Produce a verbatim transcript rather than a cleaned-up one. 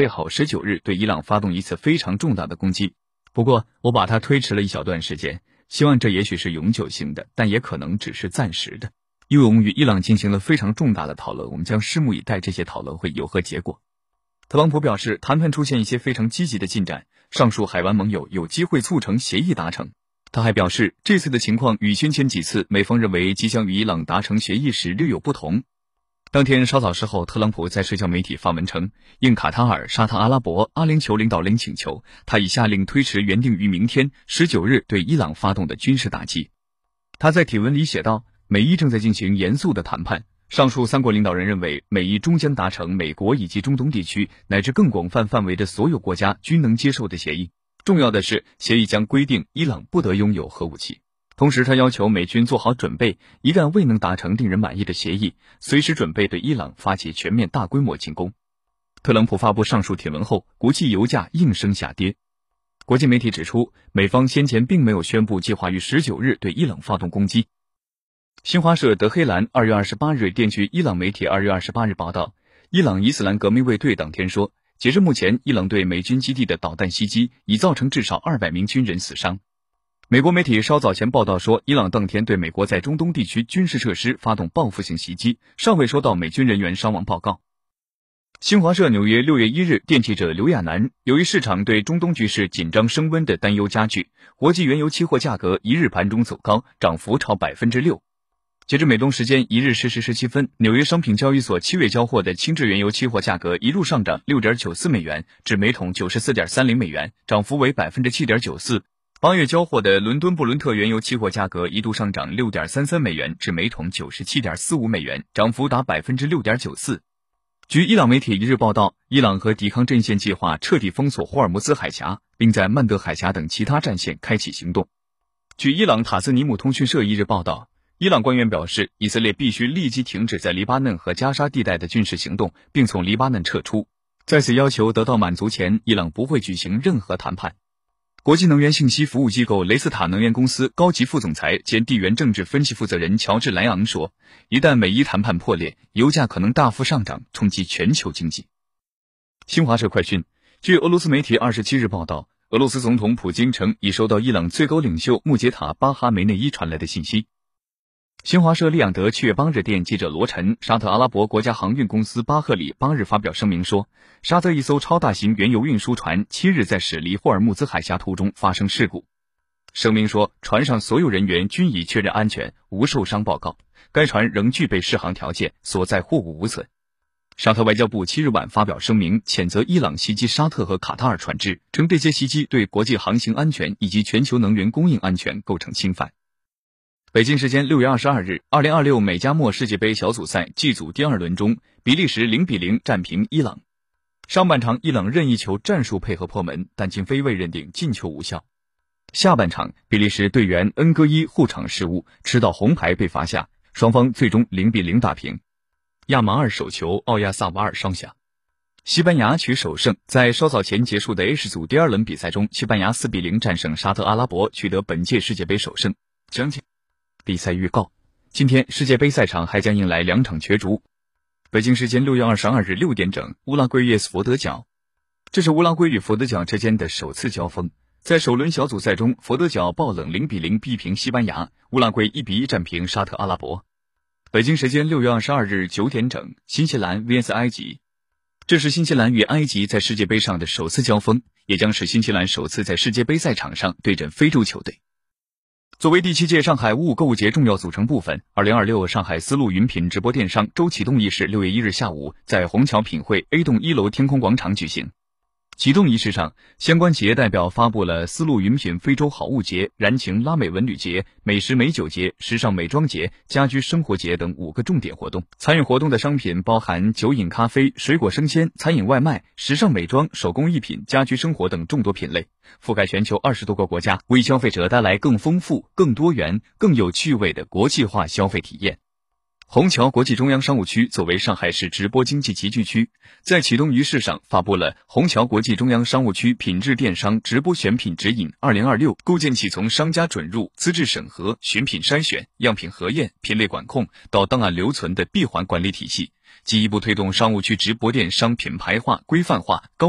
备好十九日对伊朗发动一次非常重大的攻击。不过，我把它推迟了一小段时间，希望这也许是永久性的，但也可能只是暂时的。因为我们与伊朗进行了非常重大的讨论，我们将拭目以待这些讨论会有何结果。特朗普表示，谈判出现一些非常积极的进展，上述海湾盟友有机会促成协议达成。他还表示，这次的情况与先前几次美方认为即将与伊朗达成协议时略有不同。当天稍早时候，特朗普在社交媒体发文称，应卡塔尔、沙特阿拉伯、阿联酋领导人请求，他已下令推迟原定于明天十九日对伊朗发动的军事打击。他在体文里写道，美伊正在进行严肃的谈判，上述三国领导人认为，美伊终将达成美国以及中东地区乃至更广泛范围的所有国家均能接受的协议。重要的是，协议将规定伊朗不得拥有核武器。同时，他要求美军做好准备，一旦未能达成令人满意的协议，随时准备对伊朗发起全面大规模进攻。特朗普发布上述帖文后，国际油价应声下跌。国际媒体指出，美方先前并没有宣布计划于十九日对伊朗发动攻击。新华社德黑兰二月二十八日电据伊朗媒体二月二十八日报道，伊朗伊斯兰革命卫队当天说，截至目前，伊朗对美军基地的导弹袭击已造成至少二百名军人死伤。美国媒体稍早前报道说，伊朗当天对美国在中东地区军事设施发动报复性袭击，尚未收到美军人员伤亡报告。新华社纽约六月一日电记者刘亚楠，由于市场对中东局势紧张升温的担忧加剧，国际原油期货价格一日盘中走高，涨幅超 百分之六。截至美东时间一日十时十七分，纽约商品交易所七月交货的轻质原油期货价格一路上涨 六点九四美元，至每桶 九十四点三零美元，涨幅为 百分之七点九四。八月交货的伦敦布伦特原油期货价格一度上涨 六点三三美元，至每桶 九十七点四五美元，涨幅达 百分之六点九四。据伊朗媒体一日报道，伊朗和抵抗阵线计划彻底封锁霍尔木兹海峡，并在曼德海峡等其他战线开启行动。据伊朗塔斯尼姆通讯社一日报道，伊朗官员表示，以色列必须立即停止在黎巴嫩和加沙地带的军事行动，并从黎巴嫩撤出。在此要求得到满足前，伊朗不会举行任何谈判。国际能源信息服务机构雷斯塔能源公司高级副总裁兼地缘政治分析负责人乔治·莱昂说，一旦美伊谈判破裂，油价可能大幅上涨，冲击全球经济。新华社快讯，据俄罗斯媒体二十七日报道，俄罗斯总统普京称已收到伊朗最高领袖穆杰塔·巴哈梅内伊传来的信息。新华社利雅得七月八日电记者罗晨，沙特阿拉伯国家航运公司巴赫里八日发表声明说，沙特一艘超大型原油运输船七日在驶离霍尔木兹海峡途中发生事故。声明说，船上所有人员均已确认安全，无受伤报告，该船仍具备适航条件，所在货物无损。沙特外交部七日晚发表声明，谴责伊朗袭击沙特和卡塔尔船只，称这些袭击对国际航行安全以及全球能源供应安全构成侵犯。北京时间六月二十二日，二零二六美加墨世界杯小组赛 G 组第二轮中，比利时零比零战平伊朗。上半场伊朗任意球战术配合破门，但经非位认定进球无效。下半场比利时队员恩戈伊护场失误，吃到红牌被罚下，双方最终零比零打平。亚马尔手球，奥亚萨瓦尔双响。西班牙取首胜，在稍早前结束的 H 组第二轮比赛中，西班牙四比零战胜沙特阿拉伯，取得本届世界杯首胜。详情比赛预告：今天世界杯赛场还将迎来两场角逐。北京时间六月二十二日六点整，乌拉圭与佛得角。这是乌拉圭与佛得角之间的首次交锋。在首轮小组赛中，佛得角爆冷零比零逼平西班牙，乌拉圭一比一战平沙特阿拉伯。北京时间六月二十二日九点整，新西兰 V S 埃及。这是新西兰与埃及在世界杯上的首次交锋，也将是新西兰首次在世界杯赛场上对阵非洲球队。作为第七届上海五五购物节重要组成部分，二零二六上海丝路云品直播电商周启动仪式六月一日下午在虹桥品汇 A 栋一楼天空广场举行。启动仪式上，相关企业代表发布了丝路云品非洲好物节、燃情拉美文旅节、美食美酒节、时尚美妆节、家居生活节等五个重点活动。参与活动的商品包含酒饮咖啡、水果生鲜、餐饮外卖、时尚美妆、手工艺品、家居生活等众多品类，覆盖全球二十多个国家，为消费者带来更丰富、更多元、更有趣味的国际化消费体验。虹桥国际中央商务区作为上海市直播经济集聚区，在启动仪式上发布了虹桥国际中央商务区品质电商直播选品指引二零二六，构建起从商家准入、资质审核、选品筛选、样品核验、品类管控到档案留存的闭环管理体系，进一步推动商务区直播电商品牌化、规范化、高